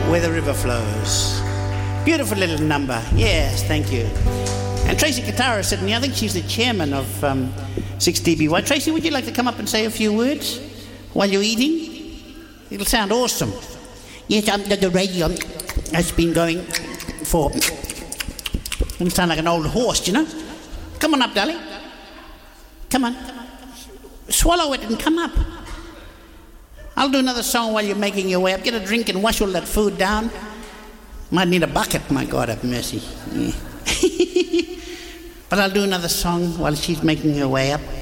Where the River Flows. Beautiful little number. Yes, thank you. And Tracy Katara sitting here. I think she's the chairman of 6DBY. Tracy, would you like to come up and say a few words while you're eating? It'll sound awesome. Yes, the radio has been going for... You sound like an old horse, you know? Come on up, darling. Come on. Swallow it and come up. I'll do another song while you're making your way up. Get a drink and wash all that food down. Might need a bucket, my God have mercy. Yeah. But I'll do another song while she's making her way up.